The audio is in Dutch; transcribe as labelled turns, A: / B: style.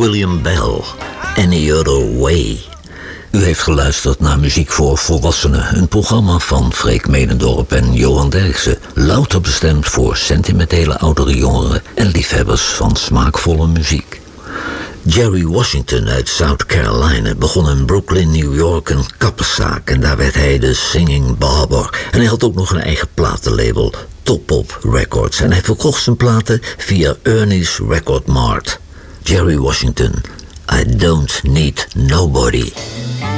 A: William Bell, Any Other Way. U heeft geluisterd naar Muziek voor Volwassenen, een programma van Freek Medendorp en Johan Derksen. Louter bestemd voor sentimentele oudere jongeren en liefhebbers van smaakvolle muziek. Jerry Washington uit South Carolina begon in Brooklyn, New York een kapperszaak en daar werd hij de Singing Barber. En hij had ook nog een eigen platenlabel, Top Pop Records, en hij verkocht zijn platen via Ernie's Record Mart. Jerry Washington, I Don't Need Nobody.